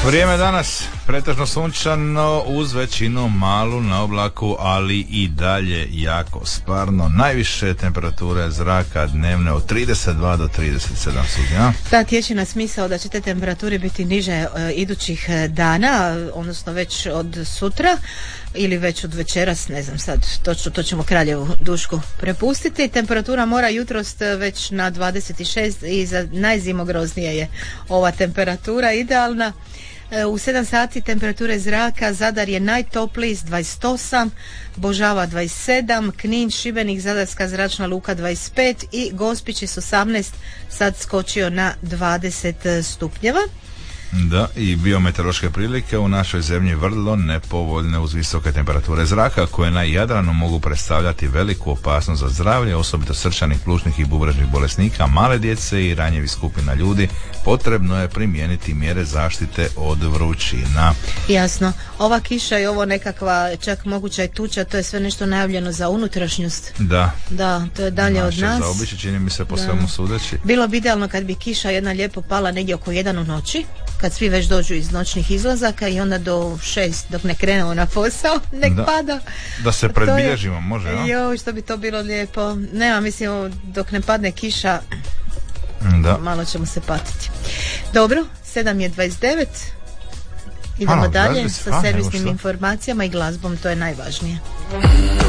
Vrijeme danas pretežno sunčano uz većinu malu na oblaku, ali i dalje jako sparno. Najviše temperature zraka dnevne od 32 do 37 stupnjeva. Ta tječi na smisao da će te temperature biti niže idućih dana, odnosno već od sutra ili već od večeras, ne znam sad točno, to ćemo Kraljevu Dušku prepustiti. Temperatura mora jutros već na 26 i za najzimogroznije je ova temperatura idealna. U 7 sati temperature zraka Zadar je najtopliji s 28, Božava 27, Knin, Šibenik, Zadarska zračna luka 25 i Gospić s 18 sad skočio na 20 stupnjeva. Da, i biometeorološke prilike u našoj zemlji vrlo nepovoljne uz visoke temperature zraka koje na Jadranu mogu predstavljati veliku opasnost za zdravlje, osobito srčanih, plućnih i bubrežnih bolesnika, male djece i ranjivih skupina ljudi. Potrebno je primijeniti mjere zaštite od vrućina. Jasno, ova kiša i ovo nekakva čak moguća i tuča, to je sve nešto najavljeno za unutrašnjost. Da, to je dalje od nas. Za običaj, čini mi se po svemu sudeći. Bilo bi idealno kad bi kiša jedna lijepo pala negdje oko 1 u noći, kad svi već dođu iz noćnih izlazaka i onda do 6 dok ne krenemo na posao, nek pada. Da se predbilježimo, može, no? Joj, što bi to bilo lijepo. Nema, mislim, dok ne padne kiša, malo ćemo se patiti. Dobro, 7:29. Idemo dalje sa servisnim informacijama i glazbom, to je najvažnije.